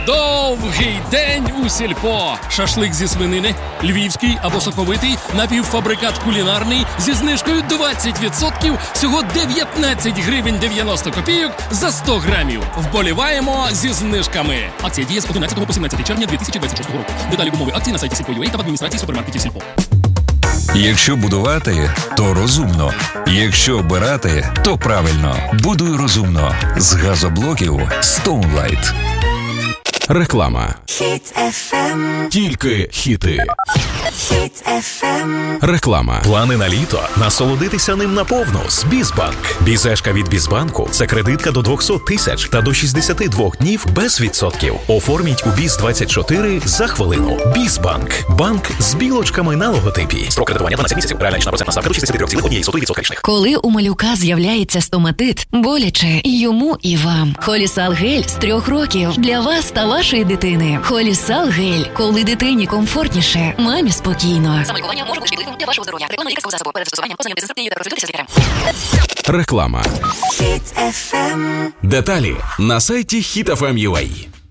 Довгий день у сільпо. Шашлик зі свинини, львівський або соковитий, напівфабрикат кулінарний зі знижкою 20%, всього 19 гривень 90 копійок за 100 грамів. Вболіваємо зі знижками. Акція діє з 11 по 17 червня 2026 року. Деталі умови акції на сайті Сільпо.ua та в адміністрації супермаркетів Сільпо. Якщо будувати, то розумно. Якщо обирати, то правильно. Будуй розумно. З газоблоків Stoneline. Реклама. Хіт FM. Тільки хіти. Хіт FM. Реклама. Плани на літо. Насолодитися ним наповну з Бізбанк. Бізешка від Бізбанку – це кредитка до 200 тисяч та до 62 днів без відсотків. Оформіть у Біз-24 за хвилину. Бізбанк. Банк з білочками на логотипі. Строк кредитування 12 місяців. Реальна річна процентна ставка до 63,1% річних. Коли у малюка з'являється стоматит, боляче і йому, і вам. Холісал гель з 3 років для вас та вашої дитини. Холісал гель. Коли дитині комфортніше, мамі спокійно. Саме лікування може бути шкідливим для вашого здоров'я. Реклама лікарського засобу. Перед застосуванням ознайомтеся з інструкцією та консультуйтеся з лікарем. Реклама. Хіт FM. Деталі на сайті HitFM.ua.